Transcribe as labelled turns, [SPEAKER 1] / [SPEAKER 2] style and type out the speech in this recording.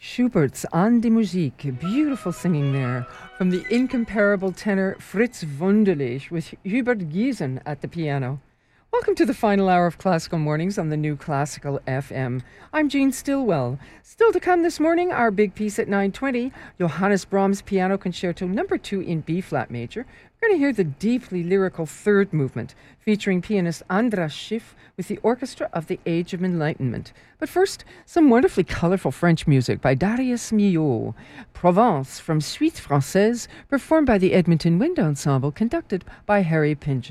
[SPEAKER 1] Schubert's An die Musik, beautiful singing there from the incomparable tenor Fritz Wunderlich with Hubert Giesen at the piano. Welcome to the final hour of Classical Mornings on the New Classical FM. I'm Jean Stillwell. Still to come this morning, our big piece at 9:20, Johannes Brahms Piano Concerto No. 2 in B-flat major. We're going to hear the deeply lyrical third movement, featuring pianist Andras Schiff with the Orchestra of the Age of Enlightenment. But first, some wonderfully colorful French music by Darius Milhaud. Provence from Suite Française, performed by the Edmonton Wind Ensemble, conducted by Harry Pynchon.